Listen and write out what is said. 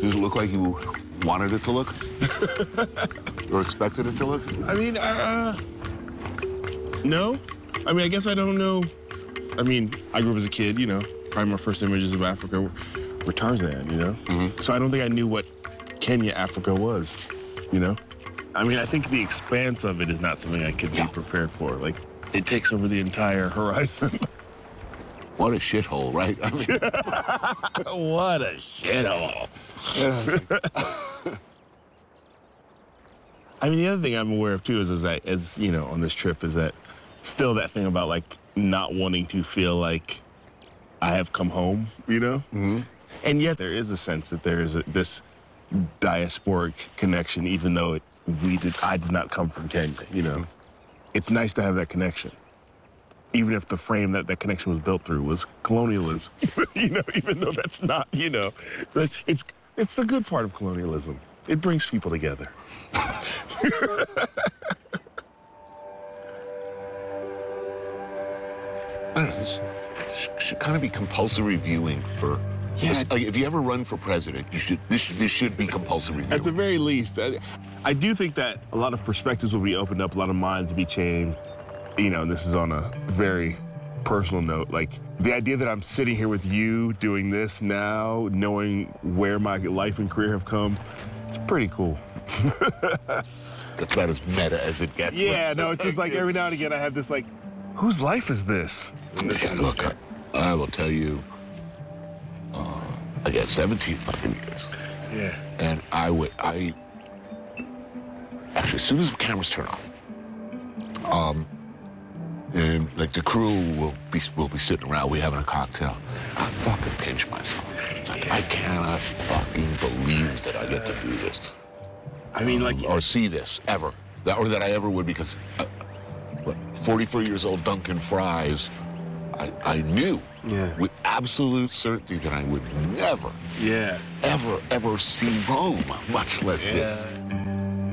Does it look like you wanted it to look? Or expected it to look? I mean, no. I mean, I guess I don't know. I mean, I grew up as a kid, you know. Probably my first images of Africa were Tarzan, you know? Mm-hmm. So I don't think I knew what Kenya, Africa was, you know? I mean, I think the expanse of it is not something I could be prepared for. Like, it takes over the entire horizon. What a shithole, right? I mean, What a shithole. I mean, the other thing I'm aware of, too, is you know, on this trip, is that still that thing about, like, not wanting to feel like I have come home, you know? Mm-hmm. And yet there is a sense that there is this diasporic connection, even though I did not come from Kenya, you know? Mm-hmm. It's nice to have that connection. Even if the frame that connection was built through was colonialism, you know, even though that's not, you know, but it's the good part of colonialism. It brings people together. I don't know, this should kind of be compulsory viewing for. Yeah. Like, if you ever run for president, this should be compulsory viewing. At the very least, I do think that a lot of perspectives will be opened up, a lot of minds will be changed. You know, and this is on a very personal note. Like, the idea that I'm sitting here with you doing this now, knowing where my life and career have come, it's pretty cool. That's about as meta as it gets. Yeah, no, it's just like every now and again I have this like, whose life is this? Yeah, look, I will tell you, I got 17 fucking years. Yeah. And actually, as soon as the cameras turn on, and like the crew will be sitting around, we having a cocktail, I fucking pinch myself. It's like, I cannot fucking believe that I get to do this. I mean, like, or see this ever, or that I ever would, because 44 years old Duncan Fries, I knew with absolute certainty that I would never, ever see Rome, much less this.